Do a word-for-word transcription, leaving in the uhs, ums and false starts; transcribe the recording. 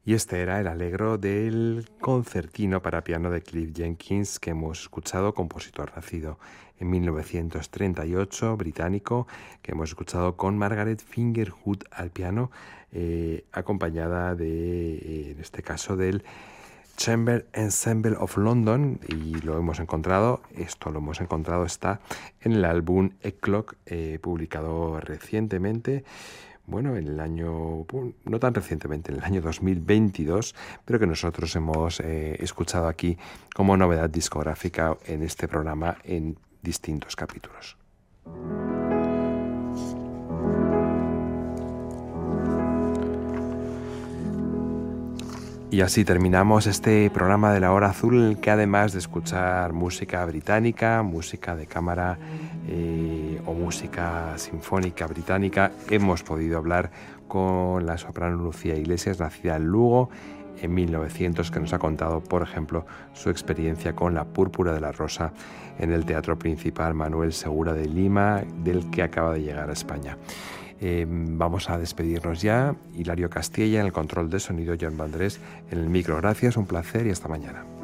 Y este era el Allegro del concertino para piano de Cliff Jenkins que hemos escuchado, compositor nacido en mil novecientos treinta y ocho, británico, que hemos escuchado con Margaret Fingerhut al piano, eh, acompañada de, eh, en este caso, del Chamber Ensemble of London, y lo hemos encontrado, esto lo hemos encontrado, está en el álbum Eclock, eh, publicado recientemente, bueno, en el año, no tan recientemente, en el año dos mil veintidós, pero que nosotros hemos eh, escuchado aquí como novedad discográfica en este programa en distintos capítulos. Y así terminamos este programa de la Hora Azul, que además de escuchar música británica, música de cámara eh, o música sinfónica británica, hemos podido hablar con la soprano Lucía Iglesias, nacida en Lugo en mil novecientos, que nos ha contado, por ejemplo, su experiencia con La Púrpura de la Rosa en el Teatro Principal Manuel Segura de Lima, del que acaba de llegar a España. Eh, vamos a despedirnos ya. Hilario Castilla en el control de sonido, John Vandrés en el micro. Gracias, un placer y hasta mañana.